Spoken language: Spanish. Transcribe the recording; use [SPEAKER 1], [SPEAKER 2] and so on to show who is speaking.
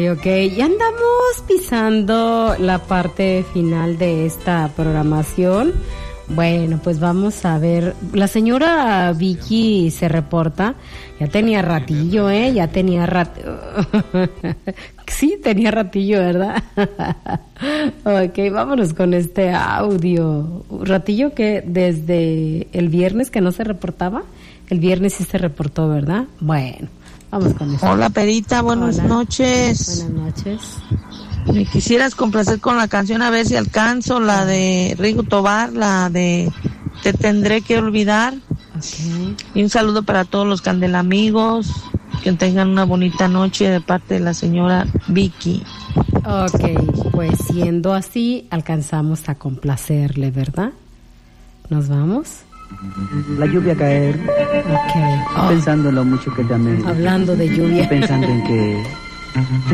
[SPEAKER 1] Ok, ya andamos pisando la parte final de esta programación. Bueno, pues vamos a ver. La señora Vicky se reporta. Ya tenía ratillo, ya tenía Sí, tenía ratillo, ¿verdad? Ok, vámonos con este audio. Ratillo que desde el viernes que no se reportaba. El viernes sí se reportó, ¿verdad? Bueno, vamos con eso.
[SPEAKER 2] Hola, Perita, buenas noches.
[SPEAKER 1] Buenas noches.
[SPEAKER 2] Me quisieras complacer con la canción a ver si alcanzo, la de Rigo Tobar, la de Te tendré que olvidar.
[SPEAKER 1] Okay.
[SPEAKER 2] Y un saludo para todos los candelamigos, que tengan una bonita noche de parte de la señora Vicky.
[SPEAKER 1] Ok, pues siendo así, alcanzamos a complacerle, ¿verdad? ¿Nos vamos?
[SPEAKER 3] La lluvia caer.
[SPEAKER 1] Ok.
[SPEAKER 3] Pensando en lo mucho que te amé.
[SPEAKER 1] Hablando de lluvia.
[SPEAKER 3] Pensando en que